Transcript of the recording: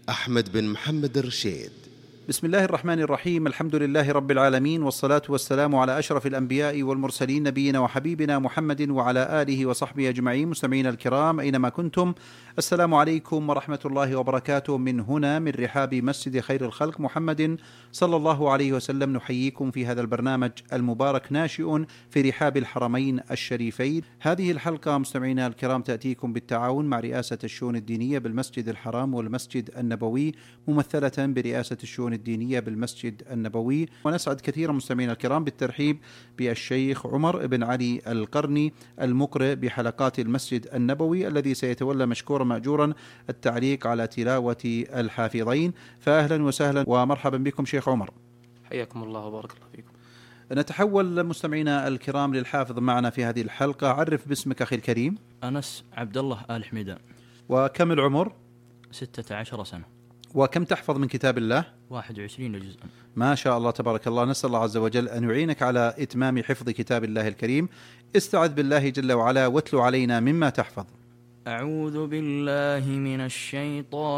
أحمد بن محمد الرشيد. بسم الله الرحمن الرحيم. الحمد لله رب العالمين، والصلاة والسلام على أشرف الأنبياء والمرسلين، نبينا وحبيبنا محمد وعلى آله وصحبه أجمعين. مستمعينا الكرام أينما كنتم، السلام عليكم ورحمة الله وبركاته. من هنا من رحاب مسجد خير الخلق محمد صلى الله عليه وسلم نحييكم في هذا البرنامج المبارك ناشئ في رحاب الحرمين الشريفين. هذه الحلقة مستمعينا الكرام تأتيكم بالتعاون مع رئاسة الشؤون الدينية بالمسجد الحرام والمسجد النبوي، ممثلة برئاسة الشؤون الدينية بالمسجد النبوي. ونسعد كثيرا مستمعينا الكرام بالترحيب بالشيخ عمر بن علي القرني المقرئ بحلقات المسجد النبوي، الذي سيتولى مشكورا مأجورا التعليق على تلاوة الحافظين. فأهلا وسهلا ومرحبا بكم شيخ عمر. حياكم الله وبارك الله فيكم. نتحول مستمعينا الكرام للحافظ معنا في هذه الحلقة. عرف باسمك أخي الكريم. أنس عبد الله آل حميدان. وكم العمر؟ 16 سنة. وكم تحفظ من كتاب الله؟ 21 جزءا. ما شاء الله تبارك الله. نسأل الله عز وجل أن يعينك على إتمام حفظ كتاب الله الكريم. استعذ بالله جل وعلا واتلو علينا مما تحفظ. أعوذ بالله من الشيطان